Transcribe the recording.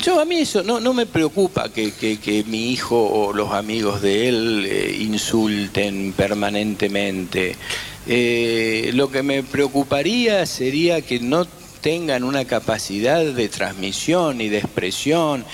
Yo, a mí eso no me preocupa que mi hijo o los amigos de él insulten permanentemente. Lo que me preocuparía sería que no tengan una capacidad de transmisión y de expresión